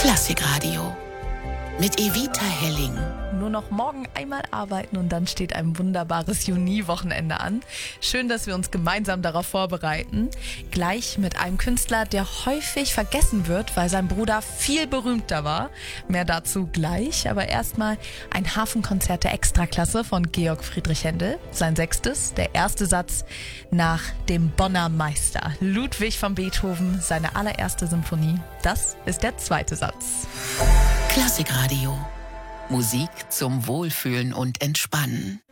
Klassikradio mit Evita Helling. Nur noch morgen einmal arbeiten und dann steht ein wunderbares Juni-Wochenende an. Schön, dass wir uns gemeinsam darauf vorbereiten. Gleich mit einem Künstler, der häufig vergessen wird, weil sein Bruder viel berühmter war. Mehr dazu gleich, aber erstmal ein Hafenkonzert der Extraklasse von Georg Friedrich Händel. Sein 6., der erste Satz nach dem Bonner Meister Ludwig van Beethoven, seine allererste Symphonie. Das ist der 2. Satz. Klassikradio. Musik zum Wohlfühlen und Entspannen.